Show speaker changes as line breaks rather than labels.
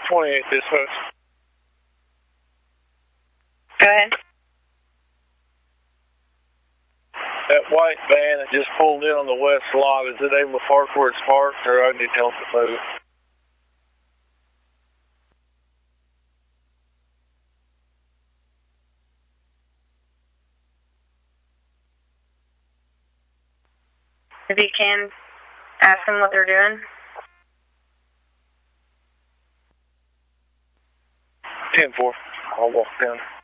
28 dispatch.
Go ahead.
That white van that just pulled in on the west lot, is it able to park where it's parked, or I need to tell them to move?
If you can, ask them what they're doing.
10-4. I'll walk down.